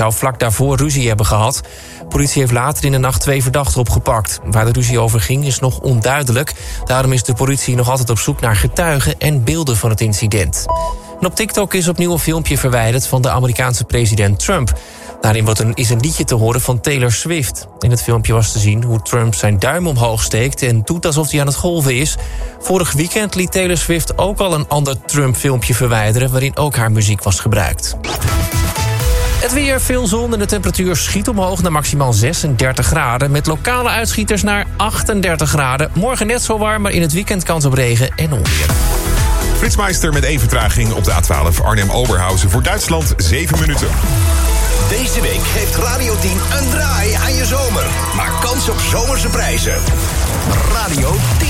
zou vlak daarvoor ruzie hebben gehad. Politie heeft later in de nacht 2 verdachten opgepakt. Waar de ruzie over ging is nog onduidelijk. Daarom is de politie nog altijd op zoek naar getuigen en beelden van het incident. En op TikTok is opnieuw een filmpje verwijderd van de Amerikaanse president Trump. Daarin is een liedje te horen van Taylor Swift. In het filmpje was te zien hoe Trump zijn duim omhoog steekt en doet alsof hij aan het golven is. Vorig weekend liet Taylor Swift ook al een ander Trump-filmpje verwijderen, waarin ook haar muziek was gebruikt. Het weer, veel zon en de temperatuur schiet omhoog naar maximaal 36 graden... met lokale uitschieters naar 38 graden. Morgen net zo warm, maar in het weekend kans op regen en onweer. Flitsmeister met 1 vertraging op de A12 Arnhem-Oberhausen. Voor Duitsland 7 minuten. Deze week geeft Radio 10 een draai aan je zomer. Maak kans op zomerse prijzen. Radio 10.